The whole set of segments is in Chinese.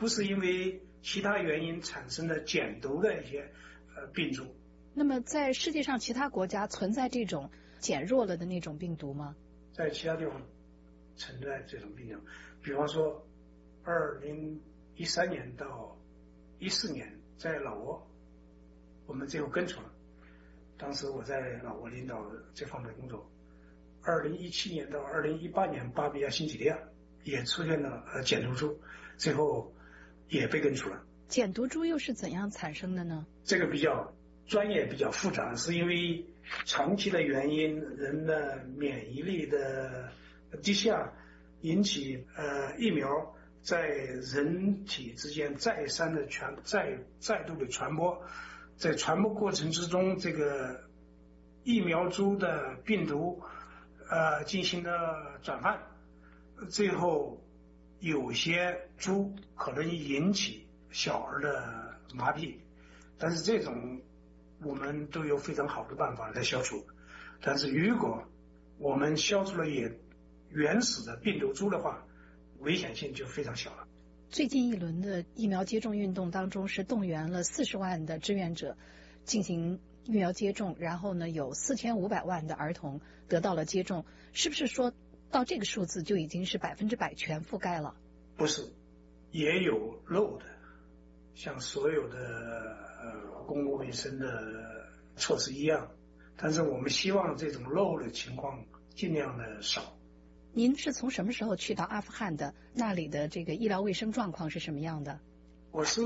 不是因为其他原因产生的减毒的一些病株。 那么在世界上其他国家存在这种减弱了的那种病毒吗？ 在其他地方存在这种病毒，比方说2013年到14年在老挝，我们最后根除了，当时我在老挝领导这方面的工作。2017年到2018年巴比亚新几内亚也出现了减毒株，最后也被根除了。 减毒株又是怎样产生的呢？ 这个比较专业比较复杂，是因为长期的原因，人的免疫力的低下引起疫苗在人体之间再度的传播，在传播过程之中，这个疫苗株的病毒进行了转换，最后有些株可能引起小儿的麻痹，但是这种我们都有非常好的办法来消除。但是如果我们消除了原始的病毒株的话，危险性就非常小了。 最近一轮的疫苗接种运动当中是动员了40万的志愿者进行疫苗接种，然后呢有4500万的儿童得到了接种，是不是说到这个数字就已经是100%全覆盖了？ 不是，也有漏的，像所有的公共卫生的措施一样，但是我们希望这种漏的情况尽量的少。 您是从什么时候去到阿富汗的？那里的这个医疗卫生状况是什么样的？ 我是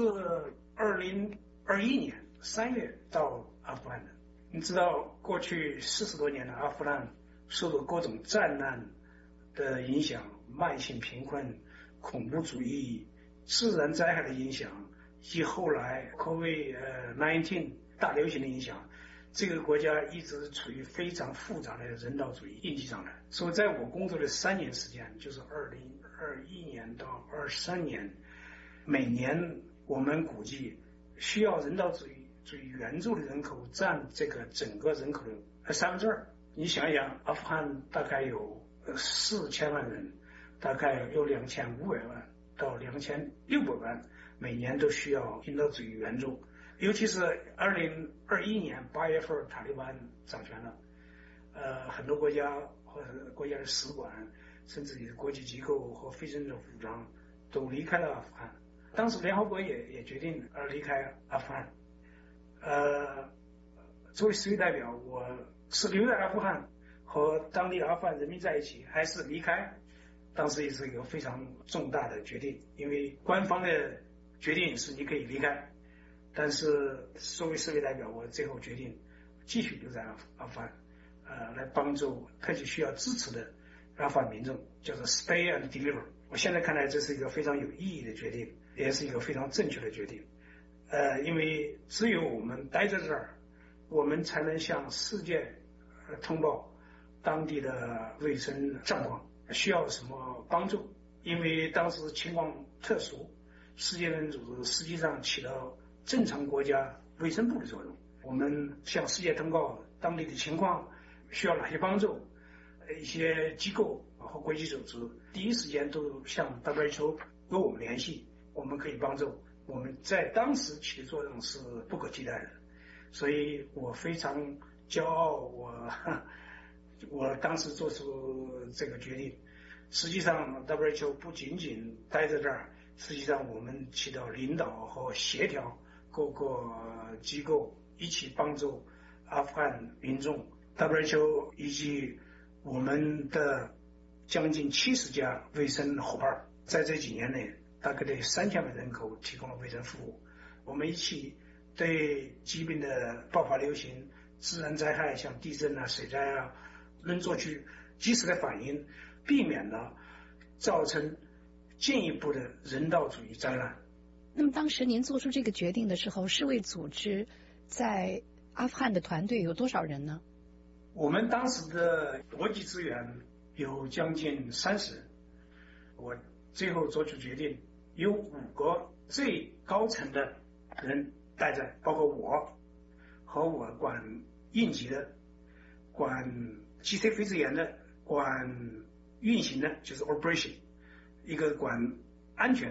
2021年3月到阿富汗的。你知道过去40多年的阿富汗受到各种战乱的影响，慢性贫困、恐怖主义、自然灾害的影响，以及后来 COVID-19 大流行的影响，这个国家一直处于非常复杂的人道主义应急状态。所以在我工作的3年时间，就是2021年到23年，每年我们估计需要人道主义援助的人口占这个整个人口的2/3。你想一想，阿富汗大概有4000万人，大概有2500万到2600万，每年都需要人道主义援助。尤其是2021年8月份塔利班掌权了，很多国家或者国家的使馆，甚至于国际机构和非政府组织都离开了阿富汗。当时联合国也决定离开阿富汗。作为世卫代表，我是留在阿富汗和当地阿富汗人民在一起，还是离开？当时也是一个非常重大的决定，因为官方的决定是你可以离开，但是作为世卫代表，我最后决定继续留在阿富汗，来帮助特别需要支持的阿富汗民众，叫做 stay and deliver。我现在看来，这是一个非常有意义的决定，也是一个非常正确的决定。因为只有我们待在这儿，我们才能向世界通报当地的卫生状况，需要什么帮助。因为当时情况特殊，世界卫生组织实际上起到正常国家卫生部的作用。我们向世界通告当地的情况，需要哪些帮助，一些机构和国际组织第一时间都向 WHO 跟我们联系，我们可以帮助。我们在当时起的作用是不可替代的，所以我非常骄傲，我当时做出这个决定。实际上 WHO 不仅仅待在这儿，实际上我们起到领导和协调各个机构，一起帮助阿富汗民众。WHO 以及我们的将近70家卫生伙伴，在这几年内大概对3000万人口提供了卫生服务。我们一起对疾病的爆发流行、自然灾害像地震水灾能做出及时的反应，避免了造成进一步的人道主义灾难。 那么当时您做出这个决定的时候，世卫组织在阿富汗的团队有多少人呢？ 我们当时的国际资源有将近30人，我最后做出决定，有5个最高层的人带着，包括我和我管应急的、管GC非致炎的、管运行的，就是 operation， 一个管安全的，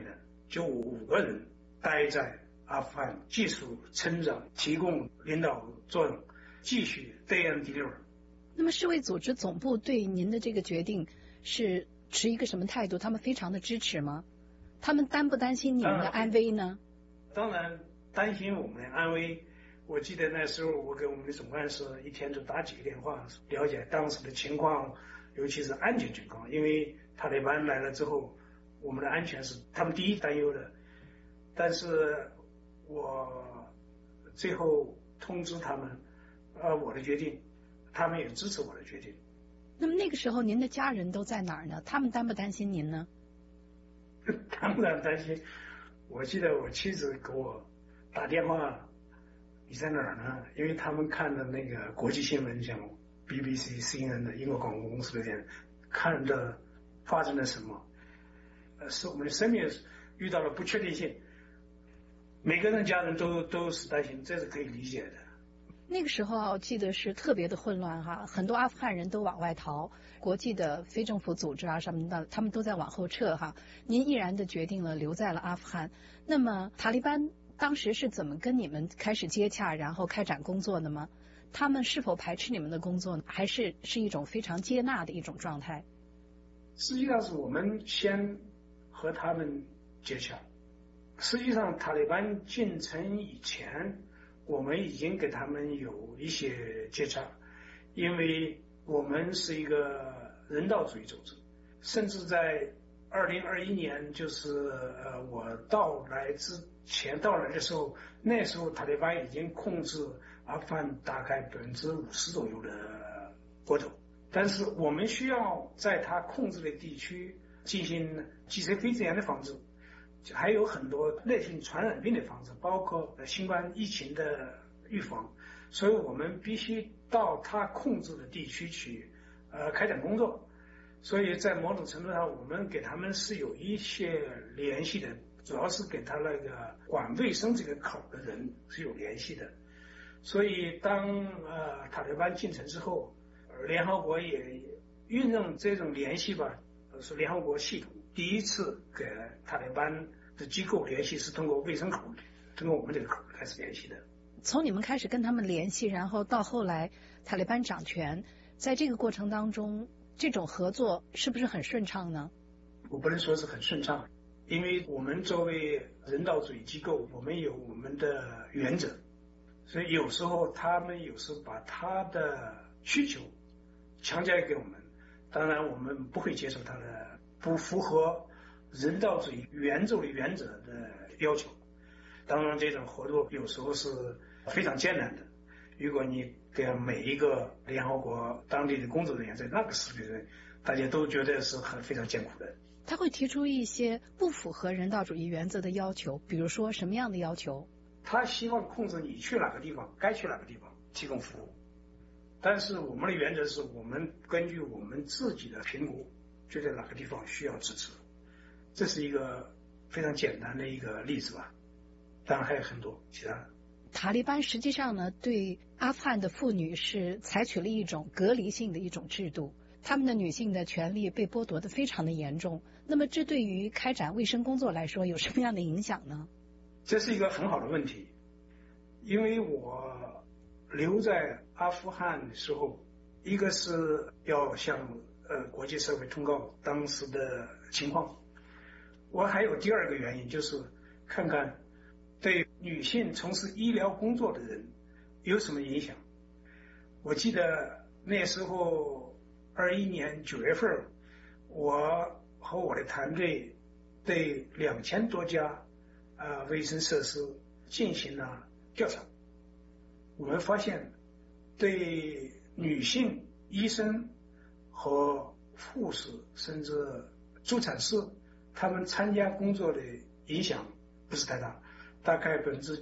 就5个人待在阿富汗技术成长，提供领导作用，继续对岸第六。 那么世卫组织总部对您的这个决定是持一个什么态度？他们非常的支持吗？他们担不担心你们的安危呢？ 当然担心我们的安危。我记得那时候我给我们的总干事一天就打几个电话，了解当时的情况，尤其是安全情况。因为塔利班来了之后，我们的安全是他们第一担忧的。但是我最后通知他们，我的决定，他们也支持我的决定。 那么那个时候您的家人都在哪儿呢？他们担不担心您呢？ 当然担心。我记得我妻子给我打电话，你在哪儿呢？因为他们看的那个国际新闻，像 BBC、CNN 的英国广播公司的电，看着发生了什么，是我们的生命遇到了不确定性。每个人家人都是担心，这是可以理解的。 那个时候我记得是特别的混乱哈，很多阿富汗人都往外逃，国际的非政府组织啊什么的，他们都在往后撤哈。您毅然的决定了留在了阿富汗。那么塔利班当时是怎么跟你们开始接洽，然后开展工作的吗？他们是否排斥你们的工作呢？还是一种非常接纳的一种状态？ 实际上是我们先和他们接洽。实际上塔利班进城以前，我们已经给他们有一些接洽，因为我们是一个人道主义组织，甚至在2021年，就是我到来的时候，那时候塔利班已经控制阿富汗大概50%左右的国土，但是我们需要在他控制的地区进行脊髓灰质炎的防治，还有很多类性传染病的防治，包括新冠疫情的预防，所以我们必须到他控制的地区去开展工作。所以在某种程度上，我们给他们是有一些联系的，主要是给他那个管卫生这个口的人是有联系的。所以当塔利班进城之后，联合国也运用这种联系吧，是联合国系统第一次给塔利班的机构联系，是通过卫生口，通过我们这个口开始联系的。 从你们开始跟他们联系，然后到后来塔利班掌权，在这个过程当中，这种合作是不是很顺畅呢？ 我不能说是很顺畅，因为我们作为人道主义机构，我们有我们的原则，所以有时候他们有时把他的需求强加给我们，当然我们不会接受他的不符合人道主义原则的要求。当然这种合作有时候是非常艰难的，如果你给每一个联合国当地的工作人员在那个时期，大家都觉得是非常艰苦的。 他会提出一些不符合人道主义原则的要求，比如说什么样的要求？ 他希望控制你去哪个地方，该去哪个地方提供服务，但是我们的原则是我们根据我们自己的评估，觉得哪个地方需要支持。这是一个非常简单的一个例子吧，当然还有很多其他的。 塔利班实际上呢，对阿富汗的妇女是采取了一种隔离性的一种制度，她们的女性的权利被剥夺得非常的严重。那么这对于开展卫生工作来说有什么样的影响呢？ 这是一个很好的问题，因为我留在阿富汗的时候，一个是要向国际社会通告当时的情况，我还有第二个原因，就是看看对女性从事医疗工作的人有什么影响。我记得那时候21年9月份，我和我的团队对2000多家卫生设施进行了调查。我们发现对女性医生和护士甚至助产士他们参加工作的影响不是太大，大概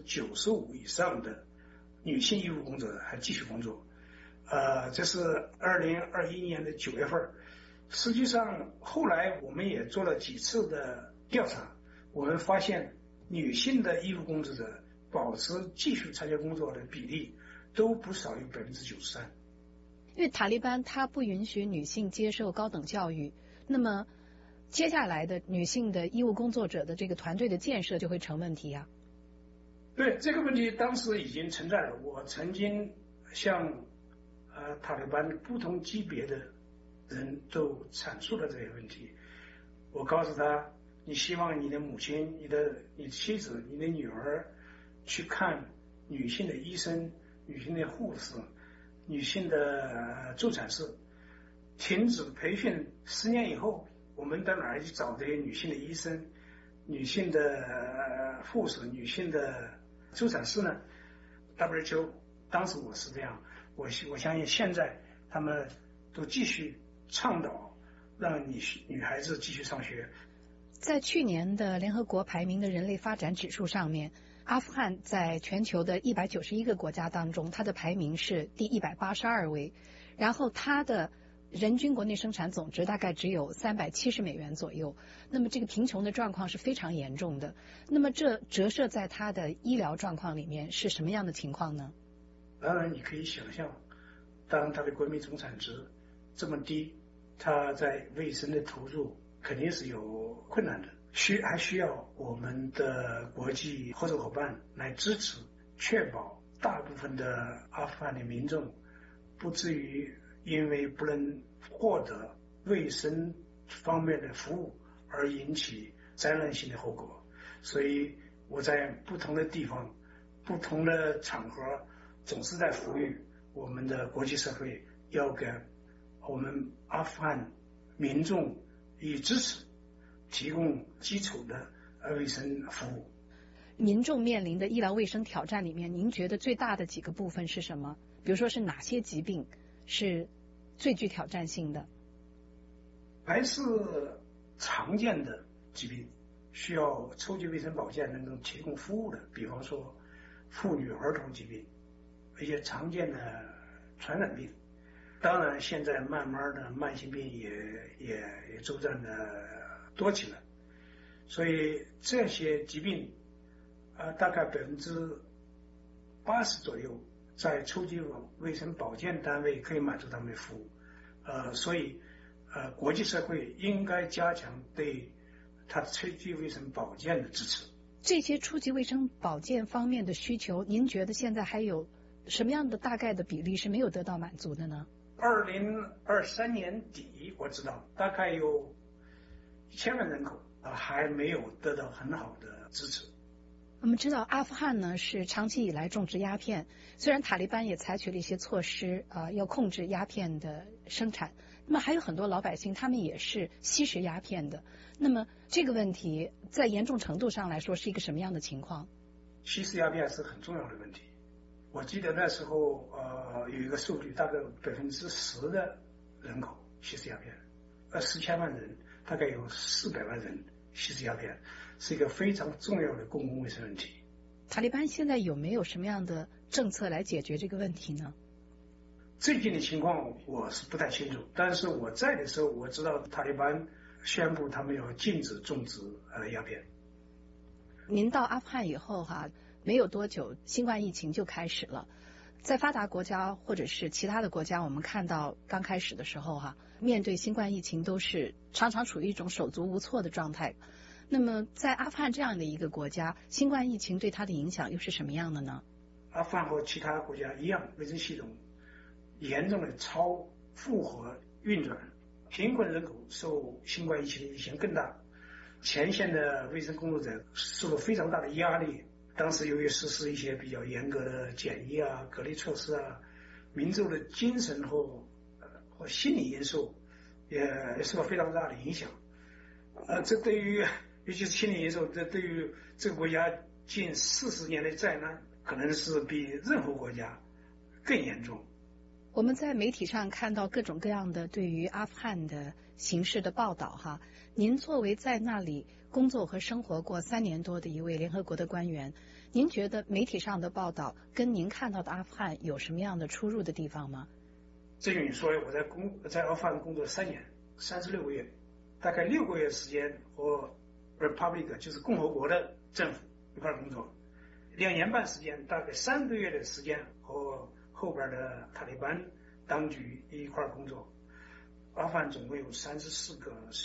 95%以上的女性医务工作者还继续工作。这是2021年的9月份。实际上后来我们也做了几次的调查，我们发现女性的医务工作者保持继续参加工作的比例都不少于93%。 因为塔利班它不允许女性接受高等教育，那么接下来的女性的医务工作者的这个团队的建设就会成问题啊。 对这个问题，当时已经存在了。我曾经向塔利班不同级别的人都阐述了这些问题。我告诉他，你希望你的母亲、你的妻子、你的女儿去看女性的医生、女性的护士、女性的助产士，停止培训10年以后，我们到哪儿去找这些女性的医生、女性的护士、女性的助产士呢？ WHO 当时我是这样，我相信现在他们都继续倡导让女孩子继续上学。 在去年的联合国排名的人类发展指数上面，阿富汗在全球的191个国家当中，它的排名是第182位，然后它的人均国内生产总值大概只有370美元左右，那么这个贫穷的状况是非常严重的。那么这折射在它的医疗状况里面是什么样的情况呢？ 当然你可以想象，当它的国民总产值这么低，它在卫生的投入肯定是有困难的，还需要我们的国际合作伙伴来支持，确保大部分的阿富汗的民众不至于因为不能获得卫生方面的服务而引起灾难性的后果。所以我在不同的地方、不同的场合总是在呼吁我们的国际社会要给我们阿富汗民众以支持，提供基础的卫生服务。 民众面临的医疗卫生挑战里面，您觉得最大的几个部分是什么？比如说是哪些疾病是最具挑战性的？ 还是常见的疾病，需要抽级卫生保健能够提供服务的，比方说妇女儿童疾病，一些常见的传染病。当然现在慢慢的慢性病也逐渐的多起来，所以这些疾病大概80%左右在抽级卫生保健单位可以满足他们的服务。所以国际社会应该加强对它抽级卫生保健的支持。 这些初级卫生保健方面的需求，您觉得现在还有什么样的大概的比例是没有得到满足的呢 ？2023年底我知道大概有1000万人口还没有得到很好的支持。 我们知道阿富汗呢是长期以来种植鸦片，虽然塔利班也采取了一些措施要控制鸦片的生产，那么还有很多老百姓他们也是吸食鸦片的。那么这个问题在严重程度上来说是一个什么样的情况？ 吸食鸦片是很重要的问题。我记得那时候有一个数据，大概10%的人口吸食鸦片，10千万人大概有400万人吸食鸦片，是一个非常重要的公共卫生问题。 塔利班现在有没有什么样的政策来解决这个问题呢？ 最近的情况我是不太清楚，但是我在的时候我知道塔利班宣布他们要禁止种植鸦片。 您到阿富汗以后没有多久新冠疫情就开始了。在发达国家或者是其他的国家，我们看到刚开始的时候面对新冠疫情都是常常处于一种手足无措的状态。那么在阿富汗这样的一个国家，新冠疫情对它的影响又是什么样的呢？ 阿富汗和其他国家一样，卫生系统严重的超负荷运转，贫困人口受新冠疫情的影响更大，前线的卫生工作者受了非常大的压力。当时由于实施一些比较严格的检疫隔离措施民众的精神和心理因素也受到非常大的影响。这对于尤其是心理因素，这对于这个国家近40年的灾难，可能是比任何国家更严重。 我们在媒体上看到各种各样的对于阿富汗的形势的报道您作为在那里工作和生活过3年多的一位联合国的官员，您觉得媒体上的报道跟您看到的阿富汗有什么样的出入的地方吗？ 正如你说，我在阿富汗工作3年36个月，大概6个月时间和 Republic 就是共和国的政府一块工作，2年半时间，大概3个月的时间和后边的塔利班当局一块工作。阿富汗总共有34个省，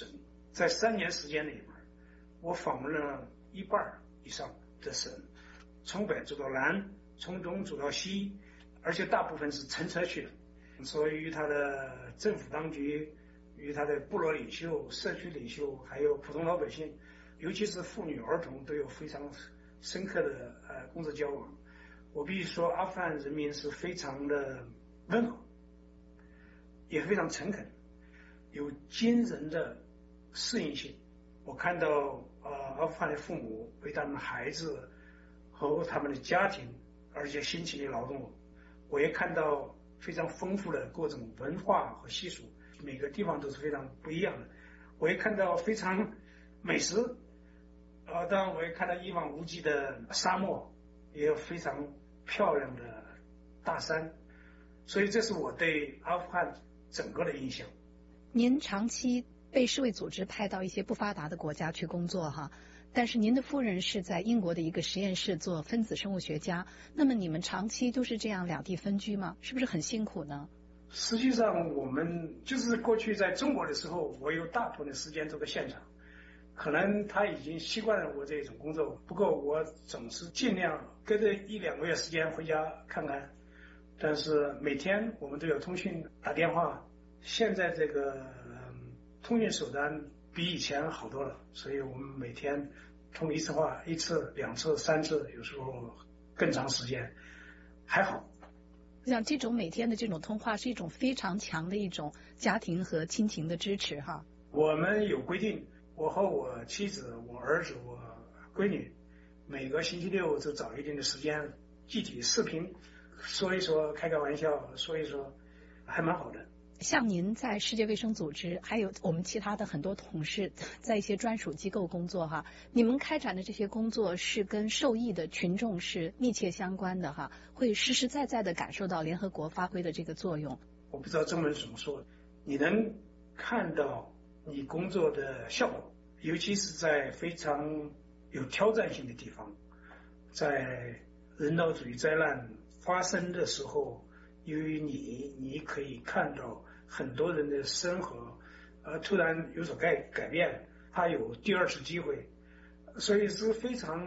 在3年时间里面，我访问了1半以上的省，从北走到南，从东走到西，而且大部分是乘车去的。所以与他的政府当局、与他的部落领袖、社区领袖，还有普通老百姓，尤其是妇女儿童，都有非常深刻的工作交往。我必须说，阿富汗人民是非常的温和，也非常诚恳，有惊人的适应性。我看到阿富汗的父母为他们的孩子和他们的家庭而且辛勤的劳动，我也看到非常丰富的各种文化和习俗，每个地方都是非常不一样的。我也看到非常美食，当然我也看到一望无际的沙漠，也有非常漂亮的大山，所以这是我对阿富汗整个的印象。 您长期被世卫组织派到一些不发达的国家去工作哈，但是您的夫人是在英国的一个实验室做分子生物学家，那么你们长期都是这样两地分居吗？是不是很辛苦呢？ 实际上我们就是过去在中国的时候，我有大部分的时间都在现场，可能他已经习惯了我这种工作，不过我总是尽量隔着1-2个月时间回家看看，但是每天我们都有通讯打电话，现在这个通讯手段比以前好多了，所以我们每天通一次话，1次、2次、3次，有时候更长时间，还好。 我想这种每天的这种通话是一种非常强的一种家庭和亲情的支持哈。 我们有规定，我和我妻子、我儿子、我闺女，每个星期六就找一定的时间，集体视频，说一说，开个玩笑，说一说，还蛮好的。 像您在世界卫生组织，还有我们其他的很多同事在一些专属机构工作哈，你们开展的这些工作是跟受益的群众是密切相关的哈，会实实在在的感受到联合国发挥的这个作用。 我不知道中文怎么说，你能看到你工作的效果，尤其是在非常有挑战性的地方，在人道主义灾难发生的时候，由于你可以看到很多人的生活突然有所改变，他有第2次机会，所以是非常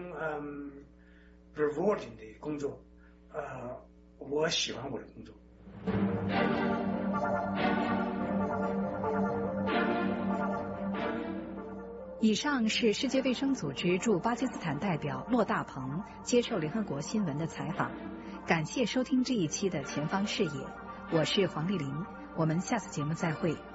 rewarding 的工作。我喜欢我的工作。 以上是世界卫生组织驻巴基斯坦代表骆大鹏接受联合国新闻的采访。感谢收听这一期的前方视野，我是黄丽玲，我们下次节目再会。